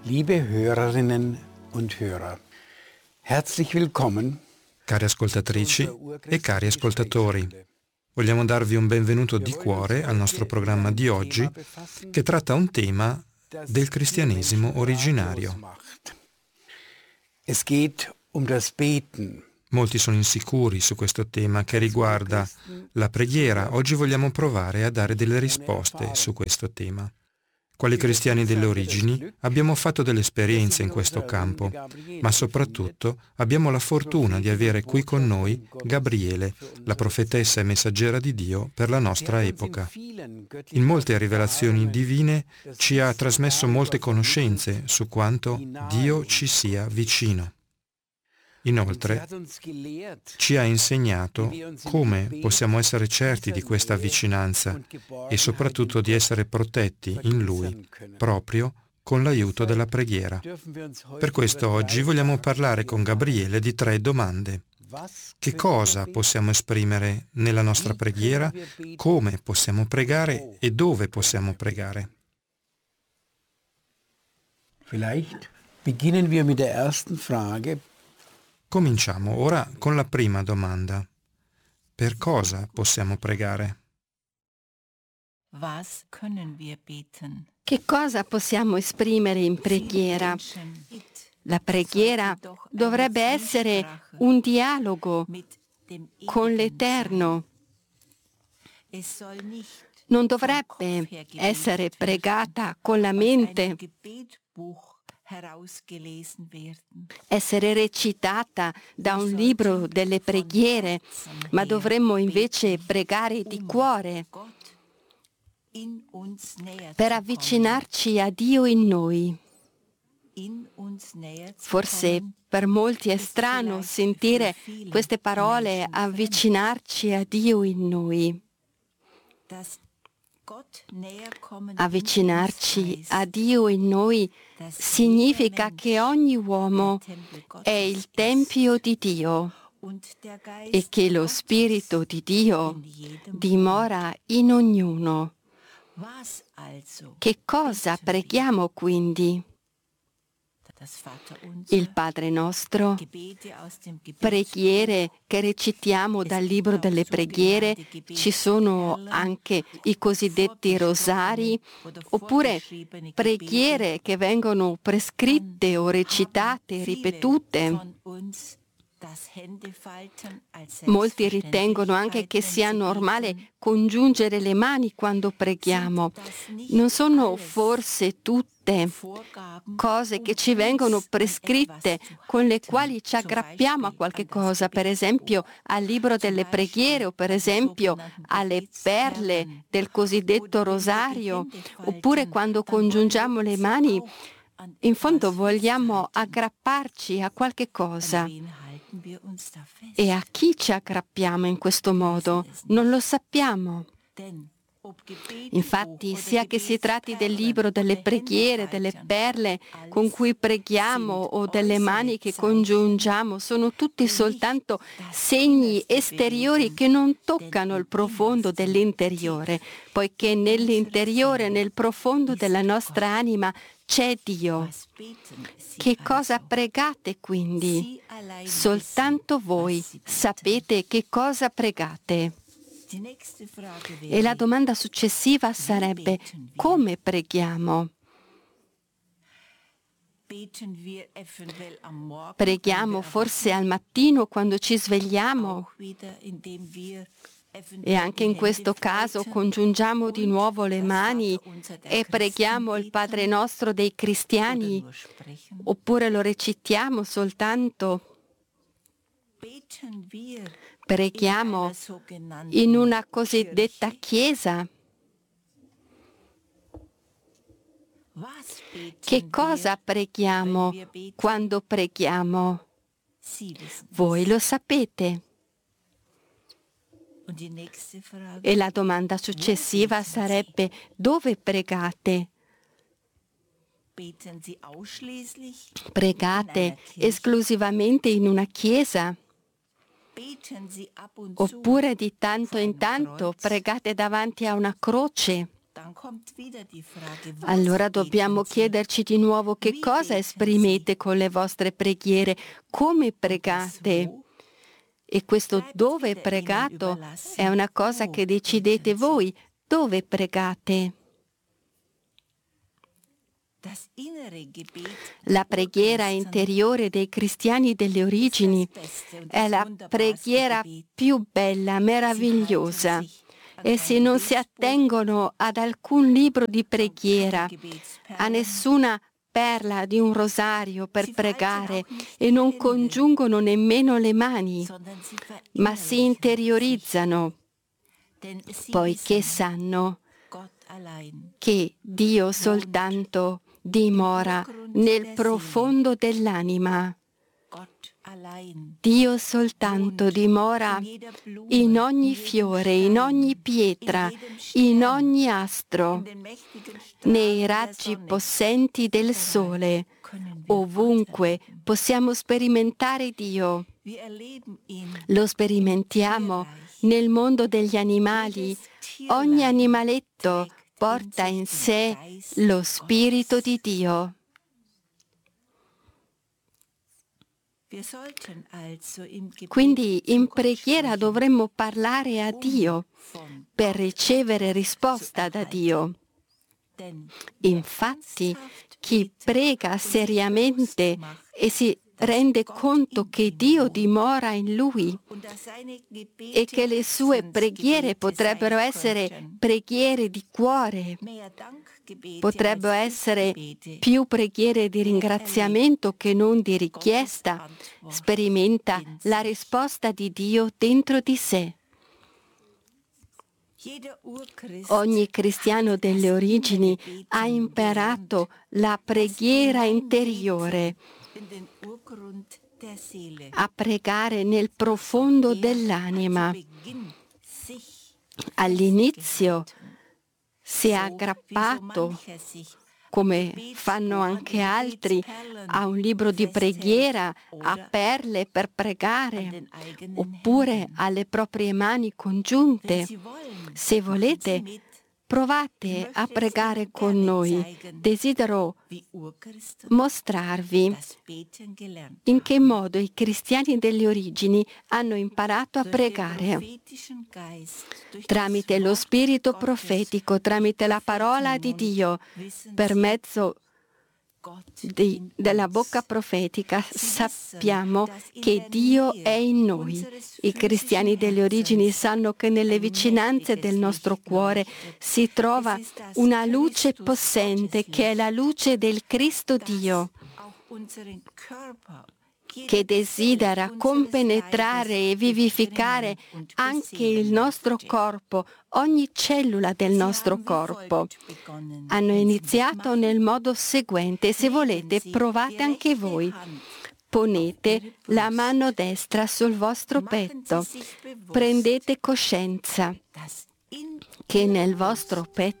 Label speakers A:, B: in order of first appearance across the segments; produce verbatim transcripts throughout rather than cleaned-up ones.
A: Liebe Hörerinnen und Hörer, herzlich willkommen.
B: Cari ascoltatrici e cari ascoltatori, vogliamo darvi un benvenuto di cuore al nostro programma di oggi che tratta un tema del cristianesimo originario.
A: Es geht um das Beten.
B: Molti sono insicuri su questo tema che riguarda la preghiera. Oggi vogliamo provare a dare delle risposte su questo tema. Quali cristiani delle origini abbiamo fatto delle esperienze in questo campo, ma soprattutto abbiamo la fortuna di avere qui con noi Gabriele, la profetessa e messaggera di Dio per la nostra epoca. In molte rivelazioni divine ci ha trasmesso molte conoscenze su quanto Dio ci sia vicino. Inoltre, ci ha insegnato come possiamo essere certi di questa vicinanza e soprattutto di essere protetti in Lui, proprio con l'aiuto della preghiera. Per questo oggi vogliamo parlare con Gabriele di tre domande. Che cosa possiamo esprimere nella nostra preghiera, come possiamo pregare e dove possiamo pregare?
A: Vielleicht beginnen wir mit der ersten Frage.
B: Cominciamo ora con la prima domanda. Per cosa possiamo pregare?
C: Was können wir beten?
D: Che cosa possiamo esprimere in preghiera? La preghiera dovrebbe essere un dialogo con l'Eterno. Non dovrebbe essere pregata con la mente, essere recitata da un libro delle preghiere, ma dovremmo invece pregare di cuore per avvicinarci a Dio in noi. Forse per molti è strano sentire queste parole, avvicinarci a Dio in noi. Avvicinarci a Dio in noi significa che ogni uomo è il Tempio di Dio e che lo Spirito di Dio dimora in ognuno. Che cosa preghiamo quindi? Il Padre nostro, preghiere che recitiamo dal libro delle preghiere, ci sono anche i cosiddetti rosari, oppure preghiere che vengono prescritte o recitate, ripetute. Molti ritengono anche che sia normale congiungere le mani quando preghiamo. Non sono forse tutte cose che ci vengono prescritte, con le quali ci aggrappiamo a qualche cosa, per esempio al libro delle preghiere o per esempio alle perle del cosiddetto rosario, oppure quando congiungiamo le mani, in fondo vogliamo aggrapparci a qualche cosa. E a chi ci aggrappiamo in questo modo? Non lo sappiamo. Infatti, sia che si tratti del libro delle preghiere, delle perle con cui preghiamo o delle mani che congiungiamo, sono tutti soltanto segni esteriori che non toccano il profondo dell'interiore, poiché nell'interiore, nel profondo della nostra anima, c'è Dio. Che cosa pregate quindi? Soltanto voi sapete che cosa pregate. E la domanda successiva sarebbe: come preghiamo? Preghiamo forse al mattino quando ci svegliamo? E anche in questo caso congiungiamo di nuovo le mani e preghiamo il Padre nostro dei cristiani, oppure lo recitiamo soltanto? Preghiamo in una cosiddetta chiesa? Che cosa preghiamo quando preghiamo? Voi lo sapete. E la domanda successiva sarebbe: dove pregate? Pregate esclusivamente in una chiesa? Oppure di tanto in tanto pregate davanti a una croce? Allora dobbiamo chiederci di nuovo che cosa esprimete con le vostre preghiere, come pregate. E questo dove pregato è una cosa che decidete voi. Dove pregate? La preghiera interiore dei cristiani delle origini è la preghiera più bella, meravigliosa. Essi non si attengono ad alcun libro di preghiera, a nessuna perla di un rosario per pregare e non congiungono nemmeno le mani, ma si interiorizzano, poiché sanno che Dio soltanto dimora nel profondo dell'anima. Dio soltanto dimora in ogni fiore, in ogni pietra, in ogni astro, nei raggi possenti del sole. Ovunque possiamo sperimentare Dio. Lo sperimentiamo nel mondo degli animali. Ogni animaletto porta in sé lo Spirito di Dio. Quindi in preghiera dovremmo parlare a Dio per ricevere risposta da Dio. Infatti, chi prega seriamente e si rende conto che Dio dimora in lui e che le sue preghiere potrebbero essere preghiere di cuore, potrebbero essere più preghiere di ringraziamento che non di richiesta, sperimenta la risposta di Dio dentro di sé. Ogni cristiano delle origini ha imparato la preghiera interiore, a pregare nel profondo dell'anima. All'inizio si è aggrappato, come fanno anche altri, a un libro di preghiera, a perle per pregare, oppure alle proprie mani congiunte. Se volete, provate a pregare con noi. Desidero mostrarvi in che modo i cristiani delle origini hanno imparato a pregare. Tramite lo spirito profetico, tramite la parola di Dio, per mezzo Di, della bocca profetica sappiamo che Dio è in noi. I cristiani delle origini sanno che nelle vicinanze del nostro cuore si trova una luce possente che è la luce del Cristo Dio, che desidera compenetrare e vivificare anche il nostro corpo, ogni cellula del nostro corpo. Hanno iniziato nel modo seguente. Se volete, provate anche voi. Ponete la mano destra sul vostro petto. Prendete coscienza che nel vostro petto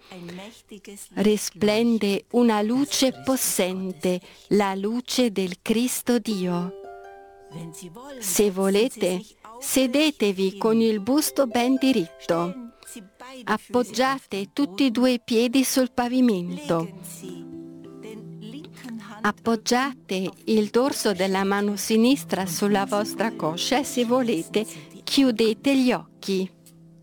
D: risplende una luce possente, la luce del Cristo Dio. Se volete, sedetevi con il busto ben diritto. Appoggiate tutti e due i piedi sul pavimento. Appoggiate il dorso della mano sinistra sulla vostra coscia e se volete, chiudete gli occhi.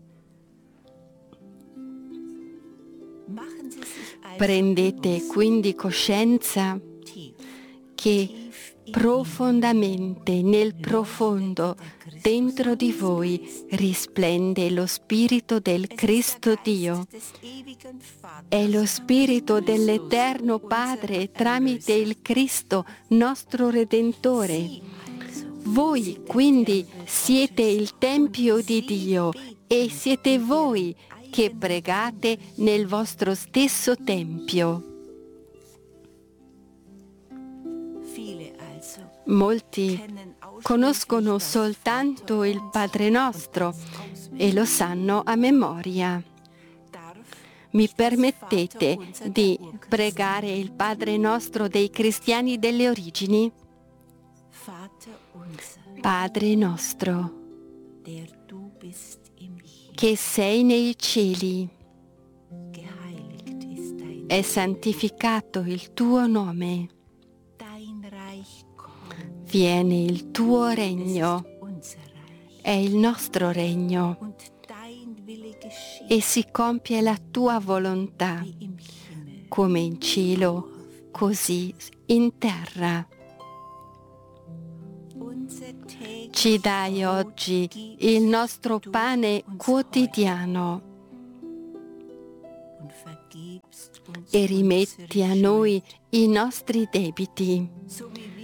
D: Prendete quindi coscienza che profondamente, nel profondo, dentro di voi risplende lo Spirito del Cristo Dio. È lo Spirito dell'Eterno Padre tramite il Cristo, nostro Redentore. Voi quindi siete il Tempio di Dio e siete voi che pregate nel vostro stesso Tempio. Molti conoscono soltanto il Padre Nostro e lo sanno a memoria. Mi permettete di pregare il Padre Nostro dei cristiani delle origini? Padre nostro, che sei nei cieli, è santificato il tuo nome. Vieni il tuo regno, è il nostro regno, e si compie la tua volontà, come in cielo, così in terra. Ci dai oggi il nostro pane quotidiano e rimetti a noi i nostri debiti,